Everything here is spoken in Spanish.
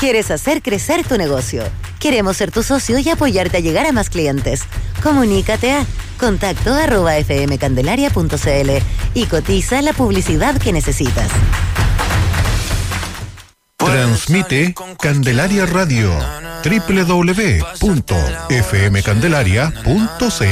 ¿Quieres hacer crecer tu negocio? Queremos ser tu socio y apoyarte a llegar a más clientes. Comunícate a contacto@fmcandelaria.cl y cotiza la publicidad que necesitas. Transmite Candelaria Radio, www.fmcandelaria.cl.